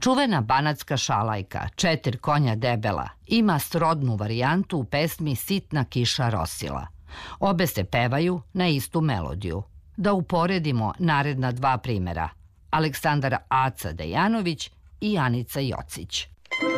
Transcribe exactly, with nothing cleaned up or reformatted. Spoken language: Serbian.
Čuvena banatska šalajka Četir konja debela ima srodnu varijantu u pesmi Sitna kiša rosila. Obe se pevaju na istu melodiju. Da uporedimo naredna dva primera. Aleksandar Aca Dejanović i Anica Jocić.